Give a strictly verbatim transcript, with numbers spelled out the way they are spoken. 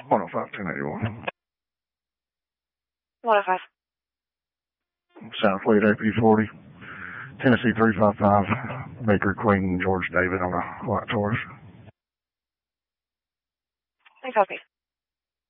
one oh five, ten eighty-one. one oh five. South Fleet A P forty. Tennessee three five five. Baker Queen George David on a white Taurus. I copy.